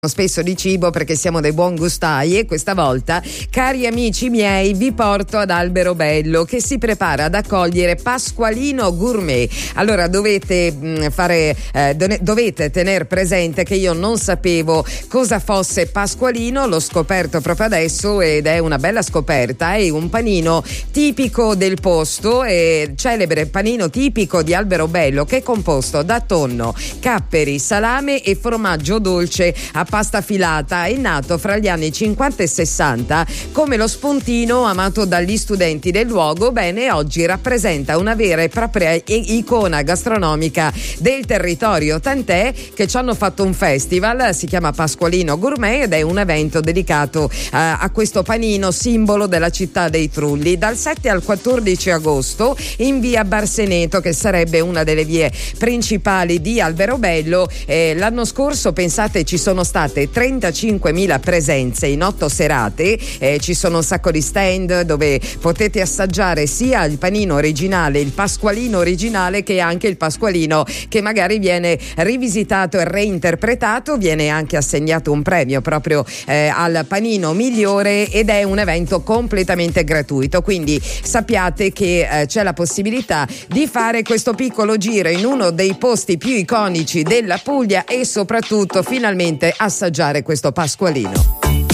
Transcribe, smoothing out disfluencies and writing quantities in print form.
spesso di cibo perché siamo dei buon gustai, e questa volta, cari amici miei, vi porto ad Alberobello che si prepara ad accogliere Pasqualino Gourmet. Allora dovete tenere presente che io non sapevo cosa fosse Pasqualino, l'ho scoperto proprio adesso ed è una bella scoperta. È un panino tipico del posto, celebre panino tipico di Alberobello, che è composto da tonno, capperi, salame e formaggio dolce a pasta filata. È nato fra gli anni 50 e 60 come lo spuntino amato dagli studenti del luogo. Bene, oggi rappresenta una vera e propria icona gastronomica del territorio, tant'è che ci hanno fatto un festival, si chiama Pasqualino Gourmet, ed è un evento dedicato a questo panino simbolo della città dei Trulli, dal 7 al 14 agosto in via Barseneto, che sarebbe una delle vie principali di Alberobello. L'anno scorso, pensate, ci sono state 35.000 presenze in 8 serate, ci sono un sacco di stand dove potete assaggiare sia il panino originale, il Pasqualino originale, che anche il Pasqualino che magari viene rivisitato e reinterpretato. Viene anche assegnato un premio proprio al panino migliore, ed è un evento completamente gratuito, quindi sappiate che c'è la possibilità di fare questo piccolo giro in uno dei posti più iconici della Puglia e soprattutto finalmente assaggiare questo Pasqualino.